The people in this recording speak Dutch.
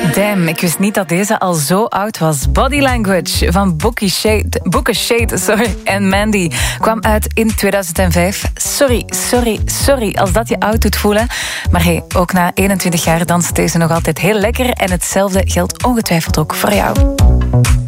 Damn, ik wist niet dat deze al zo oud was. Body Language van Booker Shade en Mandy kwam uit in 2005. Sorry als dat je oud doet voelen. Maar hey, ook na 21 jaar danst deze nog altijd heel lekker. En hetzelfde geldt ongetwijfeld ook voor jou.